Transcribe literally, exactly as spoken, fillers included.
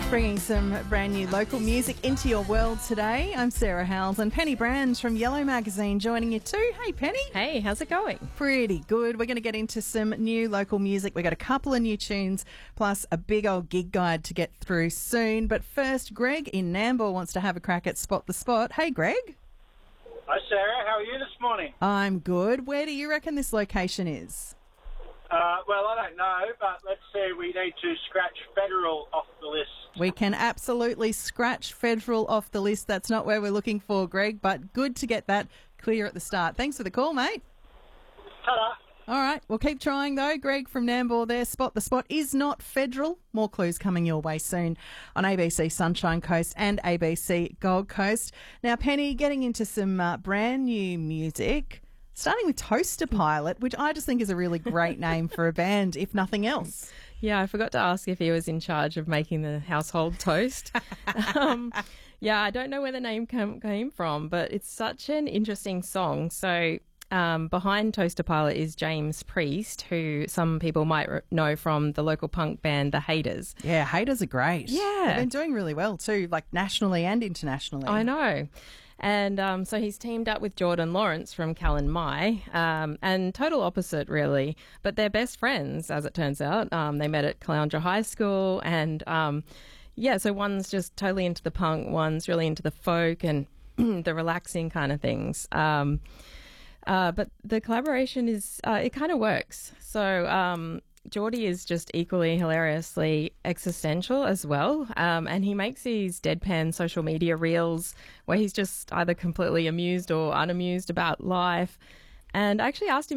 Bringing some brand new local music into your world today. I'm Sarah Howells and Penny Brands from Yellow Magazine joining you too. Hey, Penny. Hey, how's it going? Pretty good. We're going to get into some new local music. We've got a couple of new tunes plus a big old gig guide to get through soon. But first, Greg in Nambour wants to have a crack at Spot the Spot. Hey, Greg. Hi, Sarah. How are you this morning? I'm good. Where do you reckon this location is? Uh, well, I don't know, but let's say we need to scratch Federal off the list. We can absolutely scratch Federal off the list. That's not where we're looking for, Greg, but good to get that clear at the start. Thanks for the call, mate. Ta-da. All right, we'll keep trying though. Greg from Nambour there. Spot the Spot is not Federal. More clues coming your way soon on A B C Sunshine Coast and A B C Gold Coast. Now, Penny, getting into some uh, brand new music. Starting with Toaster Pilot, which I just think is a really great name for a band, if nothing else. Yeah, I forgot to ask if he was in charge of making the household toast. um, yeah, I don't know where the name came, came from, but it's such an interesting song. So um, behind Toaster Pilot is James Priest, who some people might re- know from the local punk band The Haters. Yeah, Haters are great. Yeah. They've been doing really well too, like nationally and internationally. I know. And um, so he's teamed up with Jordan Lawrence from Callan Mai, um, and total opposite, really. But they're best friends, as it turns out. Um, they met at Caloundra High School. And, um, yeah, so one's just totally into the punk, one's really into the folk and the relaxing kind of things. Um, uh, but the collaboration is, uh, it kind of works. So um, Geordie is just equally hilariously existential as well. Um, and he makes these deadpan social media reels where he's just either completely amused or unamused about life. And I actually asked him